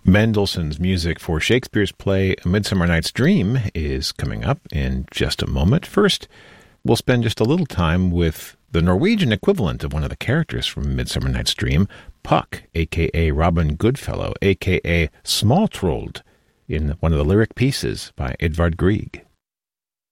Mendelssohn's music for Shakespeare's play A Midsummer Night's Dream is coming up in just a moment. First, we'll spend just a little time with the Norwegian equivalent of one of the characters from Midsummer Night's Dream, Puck, a.k.a. Robin Goodfellow, a.k.a. Smaltrold, in one of the lyric pieces by Edvard Grieg.